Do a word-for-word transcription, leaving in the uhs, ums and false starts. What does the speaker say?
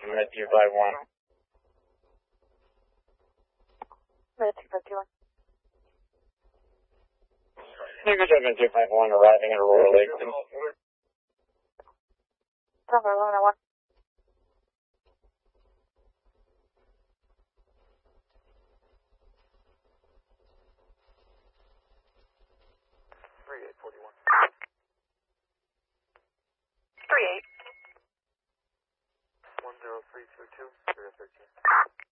Med two five one. Med two five one. Nigger seven two five one arriving at Aurora Lake. Cover one oh one. three eight forty-one. three eight. one zero three two two, zero thirteen.